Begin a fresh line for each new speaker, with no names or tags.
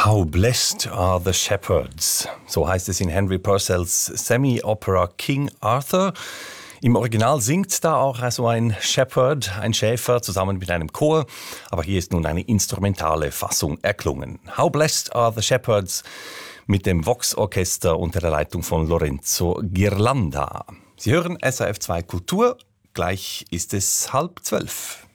How blessed are the shepherds, so heißt es in Henry Purcells Semi-Opera King Arthur. Im Original singt da auch so ein Shepherd, ein Schäfer, zusammen mit einem Chor. Aber hier ist nun eine instrumentale Fassung erklungen. How blessed are the shepherds mit dem Vox-Orchester unter der Leitung von Lorenzo Ghirlanda. Sie hören SRF 2 Kultur, gleich ist es 11:30.